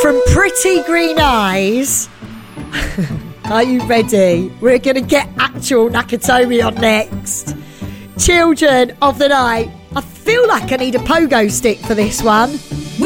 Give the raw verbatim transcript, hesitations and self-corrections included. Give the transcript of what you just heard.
from Pretty Green Eyes. Are you ready? We're going to get actual Nakatomi on next. Children of the Night. I feel like I need a pogo stick for this one.